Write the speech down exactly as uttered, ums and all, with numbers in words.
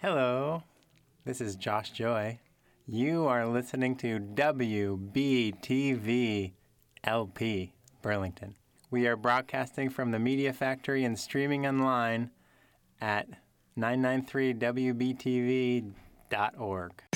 Hello, this is Josh Joy. You are listening to W B T V L P Burlington. We are broadcasting from the Media Factory and streaming online at nine ninety-three W B T V dot org.